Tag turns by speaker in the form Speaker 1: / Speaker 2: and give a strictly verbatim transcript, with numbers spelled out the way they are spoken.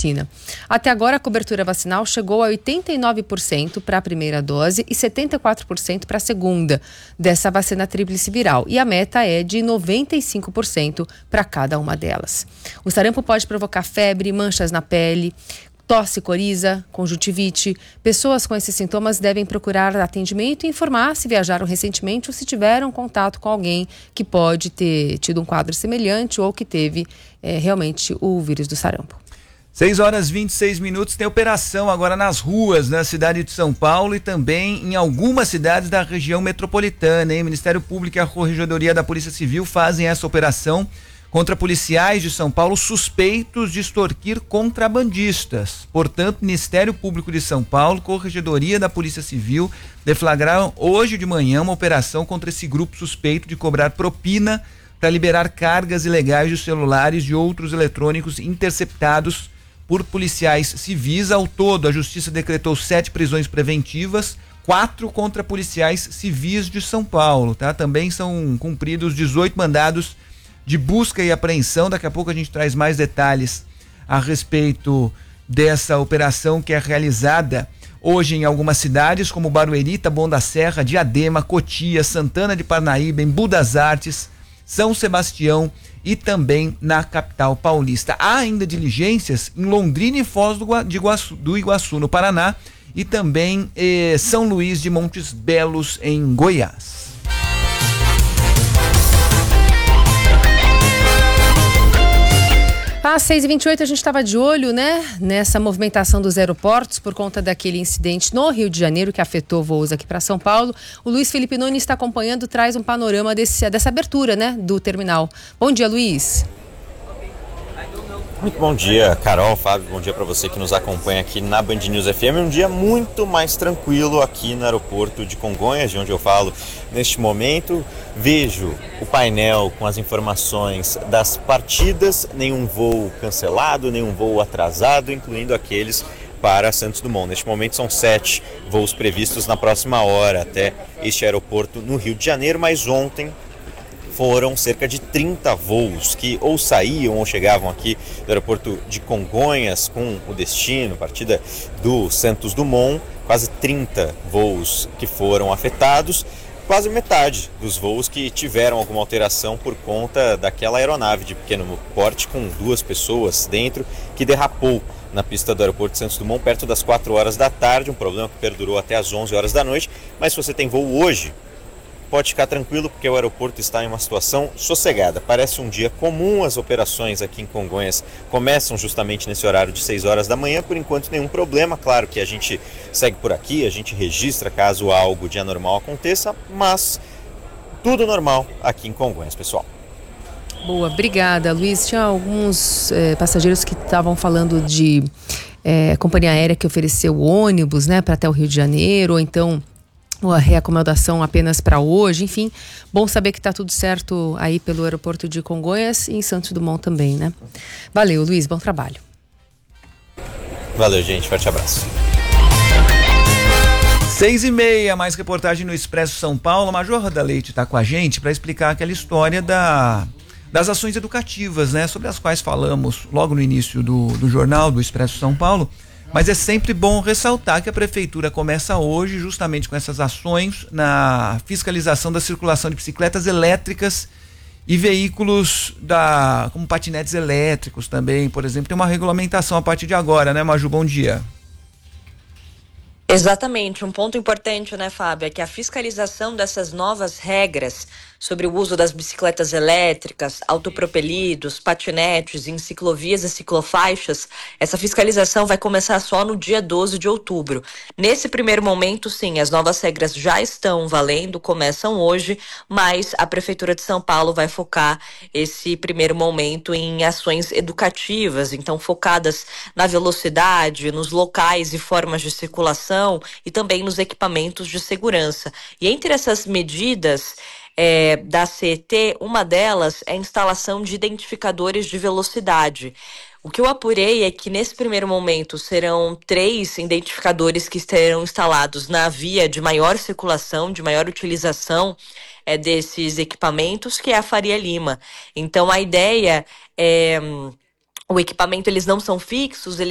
Speaker 1: vacina. Até agora, a cobertura vacinal chegou a oitenta e nove por cento para a primeira dose e setenta e quatro por cento para a segunda dessa vacina tríplice viral. E a meta é de noventa e cinco por cento para cada uma delas. O sarampo pode provocar febre, manchas na pele, tosse, coriza, conjuntivite. Pessoas com esses sintomas devem procurar atendimento e informar se viajaram recentemente ou se tiveram contato com alguém que pode ter tido um quadro semelhante ou que teve é, realmente o vírus do sarampo.
Speaker 2: seis horas e vinte e seis minutos, tem operação agora nas ruas da cidade de São Paulo e também em algumas cidades da região metropolitana, hein? O Ministério Público e a Corregedoria da Polícia Civil fazem essa operação contra policiais de São Paulo suspeitos de extorquir contrabandistas. Portanto, Ministério Público de São Paulo, Corregedoria da Polícia Civil, deflagraram hoje de manhã uma operação contra esse grupo suspeito de cobrar propina para liberar cargas ilegais de celulares e outros eletrônicos interceptados por policiais civis. Ao todo, a Justiça decretou sete prisões preventivas, quatro contra policiais civis de São Paulo, tá? Também são cumpridos dezoito mandados de busca e apreensão. Daqui a pouco a gente traz mais detalhes a respeito dessa operação que é realizada hoje em algumas cidades como Barueri, Taboão da Serra, Diadema, Cotia, Santana de Parnaíba, Embu das Artes, São Sebastião e também na capital paulista. Há ainda diligências em Londrina e Foz do, Gua, de Iguaçu, do Iguaçu, no Paraná, e também eh, São Luís de Montes Belos, em Goiás.
Speaker 1: Às seis e vinte e oito a gente estava de olho, né, nessa movimentação dos aeroportos por conta daquele incidente no Rio de Janeiro que afetou voos aqui para São Paulo. O Luiz Felipe Nunes está acompanhando, traz um panorama desse, dessa abertura, né, do terminal. Bom dia, Luiz.
Speaker 3: Muito bom dia, Carol, Fábio, bom dia para você que nos acompanha aqui na Band News F M. Um dia muito mais tranquilo aqui no aeroporto de Congonhas, de onde eu falo neste momento. Vejo o painel com as informações das partidas, nenhum voo cancelado, nenhum voo atrasado, incluindo aqueles para Santos Dumont. Neste momento são sete voos previstos na próxima hora até este aeroporto no Rio de Janeiro, mas ontem foram cerca de trinta voos que ou saíam ou chegavam aqui do aeroporto de Congonhas com o destino, partida do Santos Dumont, quase trinta voos que foram afetados, quase metade dos voos que tiveram alguma alteração por conta daquela aeronave de pequeno porte com duas pessoas dentro que derrapou na pista do aeroporto de Santos Dumont perto das quatro horas da tarde, um problema que perdurou até as onze horas da noite, mas se você tem voo hoje, pode ficar tranquilo porque o aeroporto está em uma situação sossegada. Parece um dia comum, as operações aqui em Congonhas começam justamente nesse horário de seis horas da manhã, por enquanto nenhum problema. Claro que a gente segue por aqui, a gente registra caso algo de anormal aconteça, mas tudo normal aqui em Congonhas, pessoal.
Speaker 1: Boa, obrigada, Luiz. Tinha alguns eh, passageiros que estavam falando de eh, companhia aérea que ofereceu ônibus, né, para até o Rio de Janeiro, ou então a reacomodação apenas para hoje, enfim, bom saber que está tudo certo aí pelo aeroporto de Congonhas e em Santos Dumont também, né? Valeu, Luiz, bom trabalho.
Speaker 3: Valeu, gente, forte abraço.
Speaker 2: Seis e meia, mais reportagem no Expresso São Paulo. A Major Roda Leite está com a gente para explicar aquela história da, das ações educativas, né? Sobre as quais falamos logo no início do, do jornal do Expresso São Paulo. Mas é sempre bom ressaltar que a prefeitura começa hoje justamente com essas ações na fiscalização da circulação de bicicletas elétricas e veículos da, como patinetes elétricos também, por exemplo. Tem uma regulamentação a partir de agora, né, Maju? Bom dia.
Speaker 4: Exatamente, um ponto importante, né, Fábio, é que a fiscalização dessas novas regras sobre o uso das bicicletas elétricas, autopropelidos, patinetes em ciclovias e ciclofaixas, essa fiscalização vai começar só no dia doze de outubro. Nesse primeiro momento, sim, as novas regras já estão valendo, começam hoje, mas a Prefeitura de São Paulo vai focar esse primeiro momento em ações educativas, então focadas na velocidade, nos locais e formas de circulação e também nos equipamentos de segurança. E entre essas medidas É, da C E T, uma delas é a instalação de identificadores de velocidade. O que eu apurei é que nesse primeiro momento serão três identificadores que estarão instalados na via de maior circulação, de maior utilização é, desses equipamentos, que é a Faria Lima. Então a ideia é... O equipamento, eles não são fixos, eles